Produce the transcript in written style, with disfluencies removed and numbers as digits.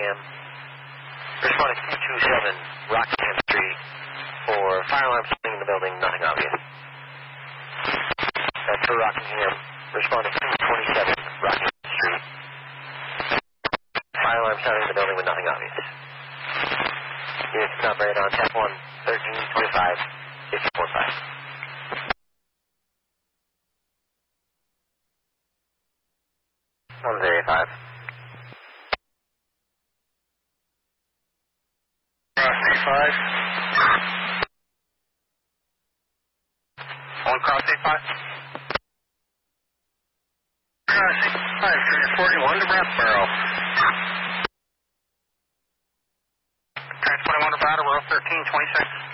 Rockingham. Responding 227 Rockingham Street for fire alarm sounding in the building, nothing obvious. That's for Rockingham. Responding 227 Rockingham Street. Fire alarm sounding in the building with nothing obvious. Units to operate on tap 1, 1325, 5045. On area 5. Cross A5. On cross A5. Cross A5, transporting 1 to Brattleboro. Transporting 1 to Brattleboro, 1326.